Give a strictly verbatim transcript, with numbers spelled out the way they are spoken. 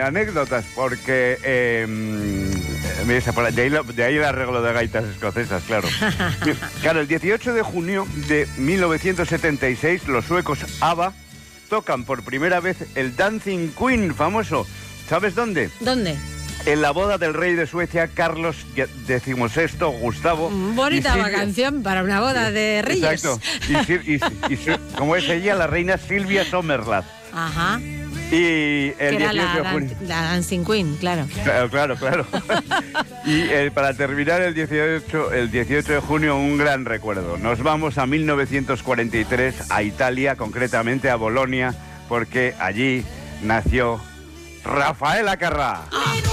anécdotas, porque eh, de, ahí, de ahí el arreglo de gaitas escocesas, claro. Claro, el dieciocho de junio de mil novecientos setenta y seis, los suecos ABBA tocan por primera vez el Dancing Queen famoso. ¿Sabes dónde? ¿Dónde? En la boda del rey de Suecia, Carlos decimosexto, Gustavo. Bonita canción para una boda de reyes. Exacto. Y, y, y, y como es ella, la reina Silvia Sommerlath. Ajá. Y el que era dieciocho la, de junio. la Dancing Queen, claro. Claro, claro, claro. Y eh, para terminar el dieciocho, el dieciocho de junio, un gran recuerdo. Nos vamos a mil novecientos cuarenta y tres, a Italia, concretamente a Bolonia, porque allí nació Rafael Acarrá. ¡Ah!